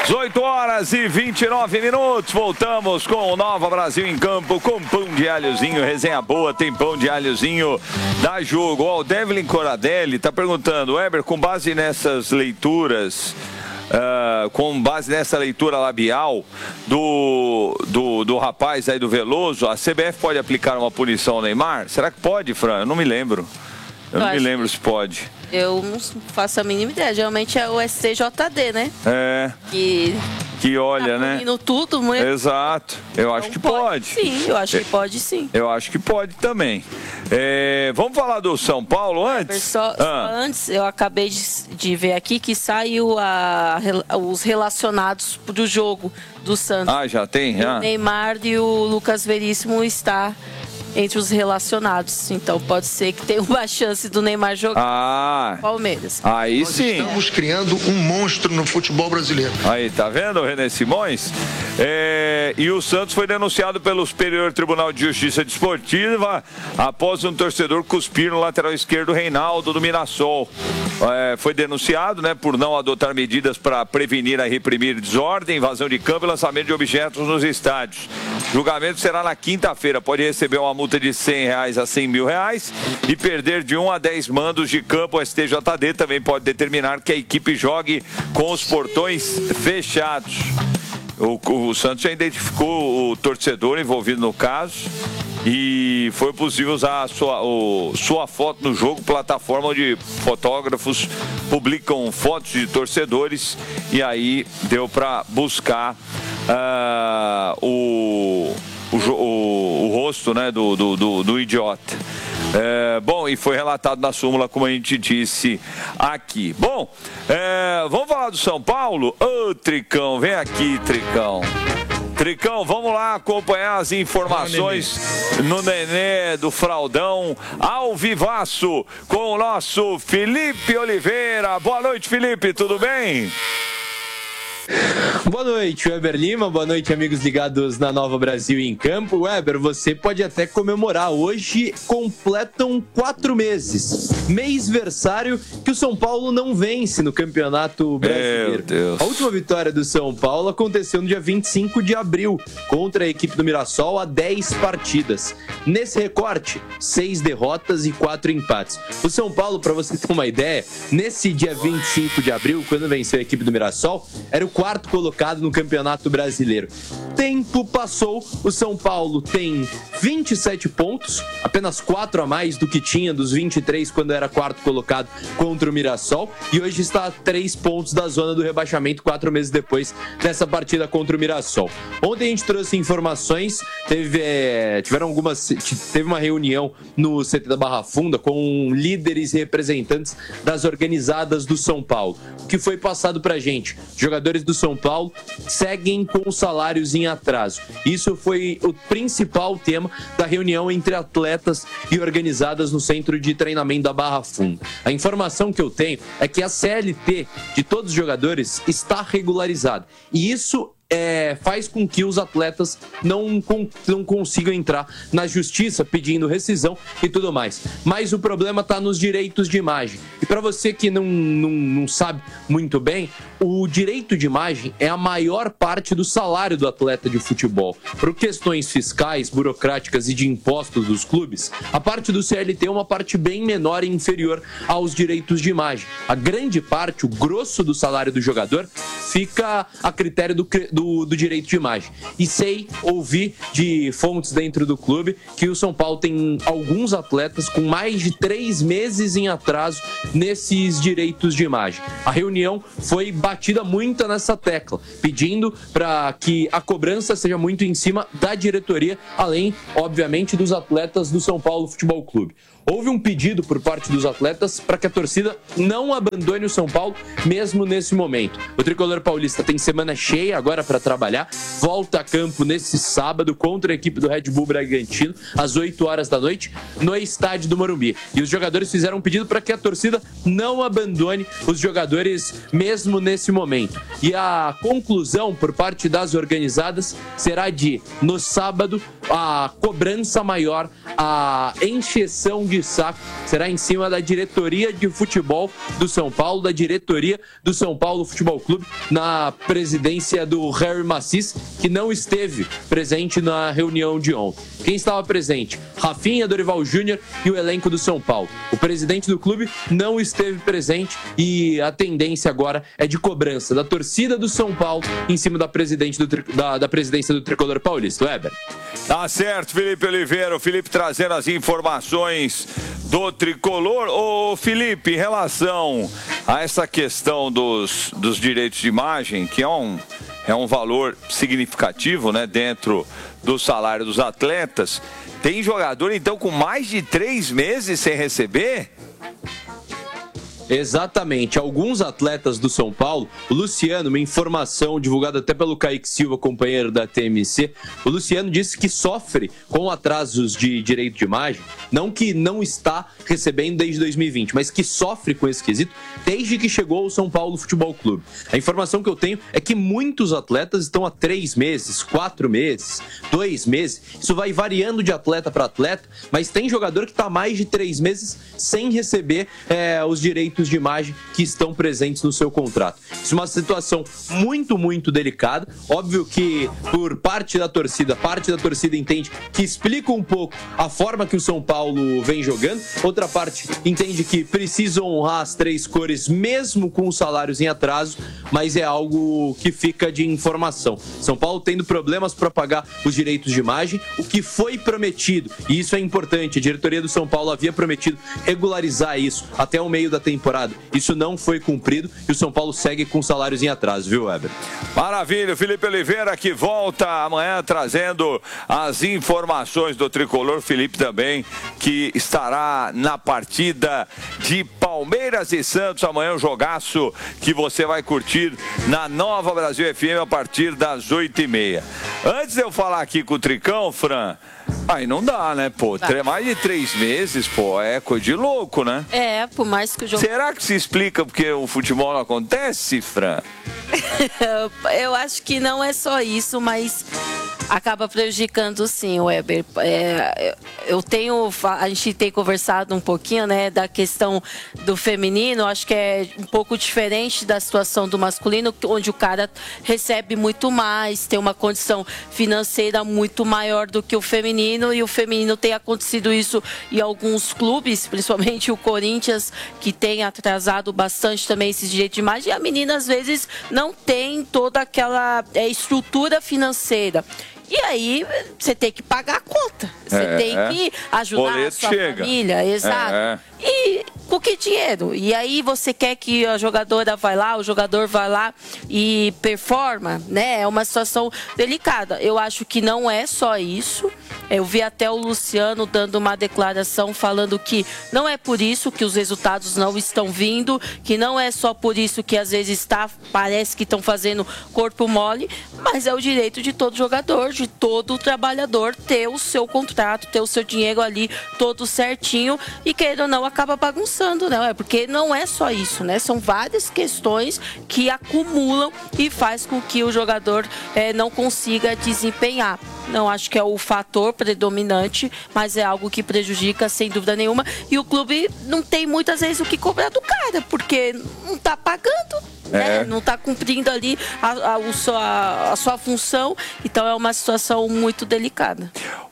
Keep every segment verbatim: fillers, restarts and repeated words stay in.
dezoito horas e vinte e nove minutos, voltamos com o Nova Brasil em Campo, com pão de alhozinho, resenha boa, tem pão de alhozinho, dá jogo. Ó, o Devlin Coradelli tá perguntando, Weber, com base nessas leituras, uh, com base nessa leitura labial do, do, do rapaz aí do Veloso, a C B F pode aplicar uma punição ao Neymar? Será que pode, Fran? Eu não me lembro. Eu, Eu não me lembro se pode. Eu não faço a mínima ideia. Geralmente é o S T J D, né? É. Que, que olha, tá né? tudo, muito. Exato. Eu então acho que pode. pode. Sim, eu acho que pode sim. Eu acho que pode também. É, vamos falar do São Paulo antes? Só, ah. só antes, eu acabei de, de ver aqui que saiu a, os relacionados do jogo do Santos. Ah, já tem? Já? O Neymar e o Lucas Veríssimo está entre os relacionados. Então pode ser que tenha uma chance do Neymar jogar ah, no Palmeiras. Aí Nós sim. Estamos criando um monstro no futebol brasileiro. Aí, tá vendo, René Simões? É, e o Santos foi denunciado pelo Superior Tribunal de Justiça Desportiva após um torcedor cuspir no lateral esquerdo Reinaldo do Mirassol. É, foi denunciado, né, por não adotar medidas para prevenir e reprimir desordem, invasão de campo e lançamento de objetos nos estádios. O julgamento será na quinta-feira. Pode receber uma multa de cem reais a cem mil reais e perder de um a dez mandos de campo. O S T J D também pode determinar que a equipe jogue com os portões fechados. O, o Santos já identificou o torcedor envolvido no caso e foi possível usar a sua, o, sua foto no jogo, plataforma onde fotógrafos publicam fotos de torcedores, e aí deu para buscar uh, o, o, o, o rosto, né, do, do, do, do idiota. É, bom, e foi relatado na súmula, como a gente disse aqui. Bom, é, vamos falar do São Paulo? Ô, Tricão, vem aqui, Tricão. Tricão, vamos lá acompanhar as informações no Nenê do Fraldão, ao vivaço, com o nosso Felipe Oliveira. Boa noite, Felipe, tudo bem? Boa noite, Weber Lima, boa noite, amigos ligados na Nova Brasil em Campo. Weber, você pode até comemorar, hoje completam quatro meses, mêsversário que o São Paulo não vence no Campeonato Brasileiro. Meu Deus. A última vitória do São Paulo aconteceu no dia vinte e cinco de abril, contra a equipe do Mirassol, a dez partidas. Nesse recorte, seis derrotas e quatro empates. O São Paulo, para você ter uma ideia, nesse dia vinte e cinco de abril, quando venceu a equipe do Mirassol, era o quarto colocado no Campeonato Brasileiro. Tempo passou, o São Paulo tem vinte e sete pontos, apenas quatro a mais do que tinha dos vinte e três quando era quarto colocado contra o Mirassol, e hoje está a três pontos da zona do rebaixamento, quatro meses depois dessa partida contra o Mirassol. Ontem a gente trouxe informações, teve, é, tiveram algumas, teve uma reunião no C T da Barra Funda com líderes e representantes das organizadas do São Paulo. O que foi passado pra gente? Jogadores do São Paulo seguem com os salários em atraso. Isso foi o principal tema da reunião entre atletas e organizadas no centro de treinamento da Barra Funda. A informação que eu tenho é que a C L T de todos os jogadores está regularizada. E isso É, faz com que os atletas não, com, não consigam entrar na justiça pedindo rescisão e tudo mais. Mas o problema está nos direitos de imagem. E para você que não, não, não sabe muito bem, o direito de imagem é a maior parte do salário do atleta de futebol. Por questões fiscais, burocráticas e de impostos dos clubes, a parte do C L T é uma parte bem menor e inferior aos direitos de imagem. A grande parte, o grosso do salário do jogador, fica a critério do, do, do direito de imagem. E sei, ouvi de fontes dentro do clube que o São Paulo tem alguns atletas com mais de três meses em atraso nesses direitos de imagem. A reunião foi batida muito nessa tecla, pedindo para que a cobrança seja muito em cima da diretoria, além, obviamente, dos atletas do São Paulo Futebol Clube. Houve um pedido por parte dos atletas para que a torcida não abandone o São Paulo, mesmo nesse momento. O tricolor paulista tem semana cheia agora para trabalhar, volta a campo nesse sábado contra a equipe do Red Bull Bragantino, às oito horas da noite, no estádio do Morumbi. E os jogadores fizeram um pedido para que a torcida não abandone os jogadores, mesmo nesse momento. E a conclusão por parte das organizadas será de, no sábado, a cobrança maior, a encheção de de saco será em cima da diretoria de futebol do São Paulo, da diretoria do São Paulo Futebol Clube, na presidência do Harry Macis, que não esteve presente na reunião de ontem. Quem estava presente? Rafinha, Dorival Júnior e o elenco do São Paulo. O presidente do clube não esteve presente e a tendência agora é de cobrança da torcida do São Paulo em cima da, presidente do, da, da presidência do Tricolor Paulista. Weber. Tá certo, Felipe Oliveira. O Felipe trazendo as informações do Tricolor. Ô, Felipe, em relação a essa questão dos, dos direitos de imagem, que é um, é um valor significativo, né, dentro do salário dos atletas, tem jogador, então, com mais de três meses sem receber? Exatamente. Alguns atletas do São Paulo, o Luciano, uma informação divulgada até pelo Kaique Silva, companheiro da T M C, o Luciano disse que sofre com atrasos de direito de imagem, não que não está recebendo desde dois mil e vinte, mas que sofre com esse quesito desde que chegou ao São Paulo Futebol Clube. A informação que eu tenho é que muitos atletas estão há três meses, quatro meses, dois meses, isso vai variando de atleta para atleta, mas tem jogador que está há mais de três meses sem receber é, os direitos de imagem que estão presentes no seu contrato. Isso é uma situação muito, muito delicada. Óbvio que por parte da torcida, parte da torcida entende que explica um pouco a forma que o São Paulo vem jogando, outra parte entende que precisa honrar as três cores mesmo com os salários em atraso, mas é algo que fica de informação. São Paulo tendo problemas para pagar os direitos de imagem, o que foi prometido, e isso é importante, a diretoria do São Paulo havia prometido regularizar isso até o meio da temporada. Isso não foi cumprido e o São Paulo segue com salários em atraso, viu, Weber? Maravilha, Felipe Oliveira que volta amanhã trazendo as informações do Tricolor. Felipe também que estará na partida de Palmeiras e Santos. Amanhã um jogaço que você vai curtir na Nova Brasil F M a partir das oito e meia. Antes de eu falar aqui com o Tricão, Fran, aí não dá, né, pô? Vai. Mais de três meses, pô, é coisa de louco, né? É, por mais que o jogo... Será que se explica porque o futebol não acontece, Fran? Eu acho que não é só isso, mas acaba prejudicando sim, Weber. É, eu tenho, a gente tem conversado um pouquinho, né, da questão do feminino. Acho que é um pouco diferente da situação do masculino, onde o cara recebe muito mais, tem uma condição financeira muito maior do que o feminino, e o feminino tem acontecido isso em alguns clubes, principalmente o Corinthians, que tem atrasado bastante também esses direitos de imagem, e a menina às vezes não tem toda aquela é, estrutura financeira. E aí, você tem que pagar a conta. Você é, tem que ajudar Boleto a sua chega. família. Exato. É, é. E com que dinheiro? E aí você quer que a jogadora vai lá, o jogador vai lá e performa, né? É uma situação delicada. Eu acho que não é só isso. Eu vi até o Luciano dando uma declaração falando que não é por isso que os resultados não estão vindo, que não é só por isso que às vezes está, parece que estão fazendo corpo mole, mas é o direito de todo jogador, de todo trabalhador ter o seu contrato, ter o seu dinheiro ali todo certinho, e querendo ou não acaba bagunçando, né? Porque não é só isso, né? São várias questões que acumulam e faz com que o jogador é, não consiga desempenhar. Não acho que é o fator predominante, mas é algo que prejudica sem dúvida nenhuma, e o clube não tem muitas vezes o que cobrar do cara, porque não está pagando, né? É. Não está cumprindo ali a, a, a, sua, a sua função, então é uma situação muito delicada.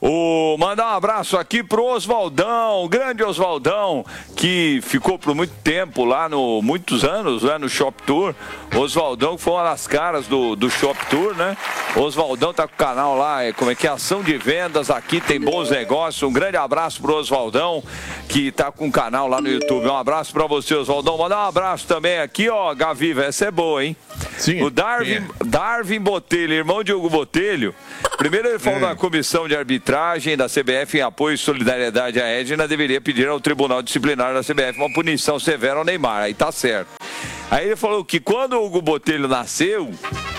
O, mandar um abraço aqui pro Oswaldão, grande Oswaldão, que ficou por muito tempo lá, no muitos anos, lá no Shop Tour. Oswaldão que foi uma das caras do, do Shop Tour, né? Oswaldão tá com o canal lá, é, como é que é? Ação de vendas, aqui tem bons negócios. Um grande abraço pro Oswaldão, que tá com o canal lá no YouTube. Um abraço pra você, Oswaldão. Mandar um abraço também aqui, ó, Gaviva, essa é boa, hein? Sim. O Darwin, é. Darwin Botelho, irmão de Hugo Botelho. Primeiro ele falou é. da comissão de arbitragem da C B F em apoio e solidariedade à Edna, deveria pedir ao Tribunal Disciplinar da C B F uma punição severa ao Neymar. Aí tá certo. Aí ele falou que quando o Hugo Botelho nasceu,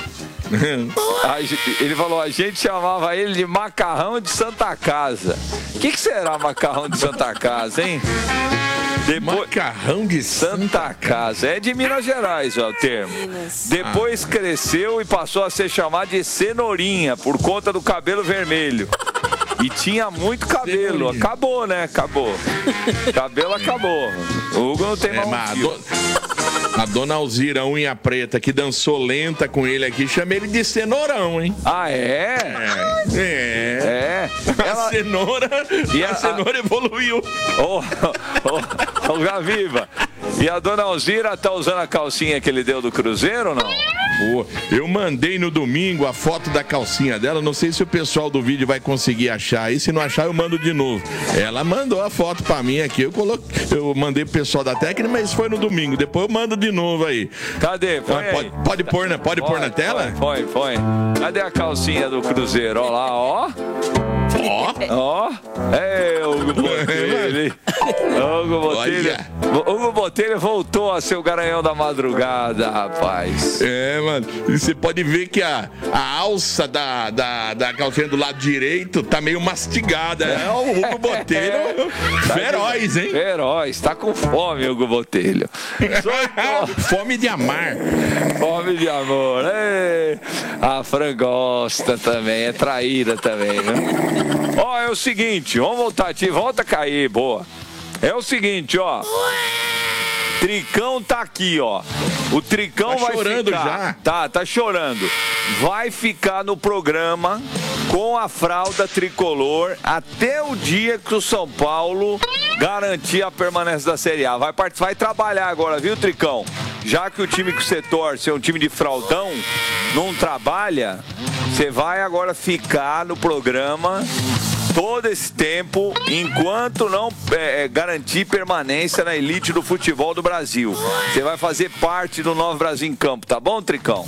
ele falou, a gente chamava ele de macarrão de Santa Casa. O que, que será macarrão de Santa Casa, hein? Depois... Macarrão de Santa, Santa Casa. É de Minas Gerais, ó, o termo. Depois ah. cresceu e passou a ser chamado de cenourinha por conta do cabelo vermelho. E tinha muito cabelo. Acabou, né? Acabou. Cabelo acabou. O Hugo não tem é, mais um do... A dona Alzira, unha preta, que dançou lenta com ele aqui, chama ele de cenourão, hein? Ah, é? É. É. é. Ela... A cenoura, e a, a cenoura evoluiu. Ô, ô, ô, Gaviva. E a dona Alzira tá usando a calcinha que ele deu do Cruzeiro ou não? Pô, eu mandei no domingo a foto da calcinha dela, não sei se o pessoal do vídeo vai conseguir achar aí, se não achar eu mando de novo. Ela mandou a foto pra mim aqui, eu, coloquei, eu mandei pro pessoal da técnica, mas foi no domingo, depois eu mando de novo aí. Cadê? Põe ah, pode, pode pôr, né? Pode, pode pôr na tela? Põe, põe. Cadê a calcinha do Cruzeiro? Ó lá, ó. Ó. Ó. É, Hugo Botelho. Hugo Botelho. Hugo Botelho voltou a ser o garanhão da madrugada, rapaz. É, mano. E você pode ver que a, a alça da, da, da calcinha do lado direito tá meio mastigada. É o Hugo Botelho. Tá feroz, hein? Feroz. Tá com fome, Hugo Botelho. Fome de amar. Fome de amor. Ei, a Fran gosta também. É traíra também, né? Ó, é o seguinte. Vamos voltar aqui. Volta a cair, boa. É o seguinte, ó. Tricão tá aqui, ó. O Tricão tá vai chorando ficar... já. Tá, tá chorando. Vai ficar no programa com a fralda tricolor até o dia que o São Paulo garantir a permanência da Série A. Vai participar e trabalhar agora, viu, Tricão? Já que o time que você torce é um time de fraldão, não trabalha, você vai agora ficar no programa todo esse tempo, enquanto não é, garantir permanência na elite do futebol do Brasil. Você vai fazer parte do Novo Brasil em Campo, tá bom, Tricão?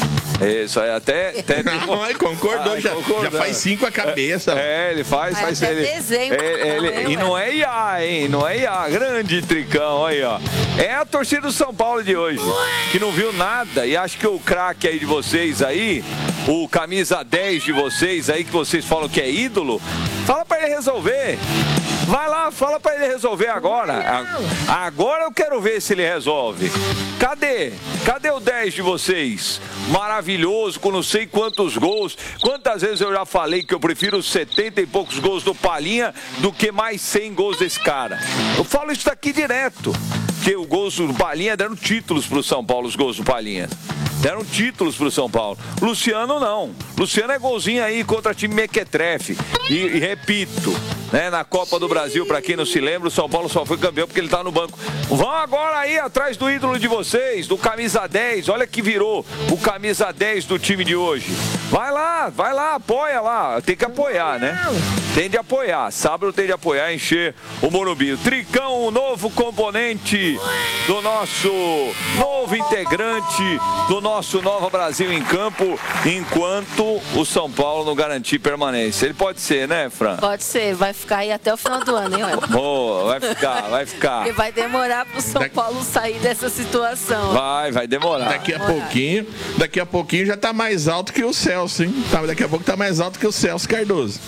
Isso aí, até... até... Não, concordou, ah, já, já faz cinco a cabeça. É, é ele faz... Ai, faz até ele, desenho, é, ele, não, e não é I A, hein? Não é I A. Grande Tricão, aí, ó. É a torcida do São Paulo de hoje, que não viu nada e acho que o craque aí de vocês aí, o camisa dez de vocês aí, que vocês falam que é ídolo, fala pra ele resolver. Vai lá, fala pra ele resolver agora. Agora eu quero ver se ele resolve. Cadê? Cadê o dez de vocês? Maravilhoso, com não sei quantos gols. Quantas vezes eu já falei que eu prefiro setenta e poucos gols do Palhinha do que mais cem gols desse cara. Eu falo isso daqui direto. Que os gols do Palhinha deram títulos pro São Paulo, os gols do Palhinha. Deram títulos pro São Paulo. Luciano não. Luciano é golzinho aí contra time mequetrefe. E, e repito, né, na Copa do Brasil, pra quem não se lembra, o São Paulo só foi campeão porque ele tá no banco. Vão agora aí atrás do ídolo de vocês, do camisa dez. Olha que virou o camisa dez do time de hoje. Vai lá, vai lá, apoia lá. Tem que apoiar, né? Tem de apoiar. Sábado tem de apoiar, encher o Morumbi. O Tricão, o novo componente do nosso novo integrante do nosso Nova Brasil em Campo, enquanto o São Paulo não garantir permanência. Ele pode ser, né, Fran? Pode ser, vai ficar aí até o final do ano, hein, Ué? Boa, vai ficar, vai ficar. Porque vai demorar pro São Paulo sair dessa situação. Vai, vai demorar. Daqui a pouquinho, daqui a pouquinho já tá mais alto que o Celso, hein? Daqui a pouco tá mais alto que o Celso Cardoso.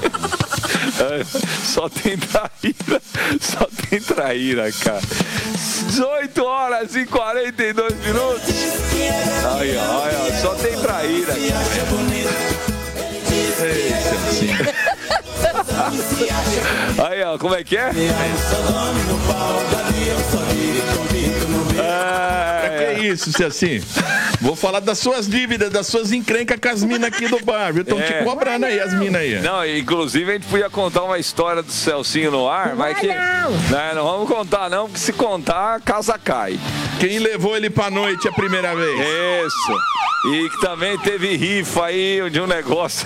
É, só tem traíra, só tem traíra, cara. dezoito horas e quarenta e dois minutos. Aí, ó, aí, ó, só tem traíra, cara. Aí, ó, como é que é? É, que é isso, se assim? Vou falar das suas dívidas, das suas encrencas com as minas aqui do bar, viu? Estão é. te cobrando aí, as minas aí. Não, inclusive a gente podia contar uma história do Celcinho no ar, mas que... Não. Não, não vamos contar não, porque se contar, a casa cai. Quem levou ele pra noite a primeira vez? Isso. E que também teve rifa aí de um negócio...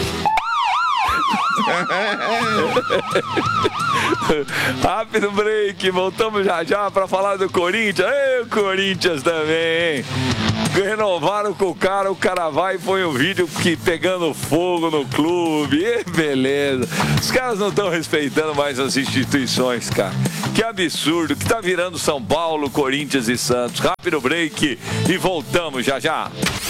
Rápido break, voltamos já já para falar do Corinthians. Ei, o Corinthians também. Renovaram com o cara, o cara vai e põe um vídeo que pegando fogo no clube. E beleza. Os caras não estão respeitando mais as instituições, cara. Que absurdo, que tá virando São Paulo, Corinthians e Santos. Rápido break e voltamos já já.